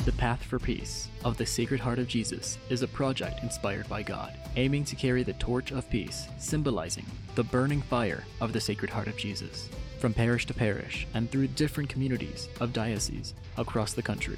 The Path for Peace of the Sacred Heart of Jesus is a project inspired by God, aiming to carry the torch of peace, symbolizing the burning fire of the Sacred Heart of Jesus, from parish to parish and through different communities of dioceses across the country.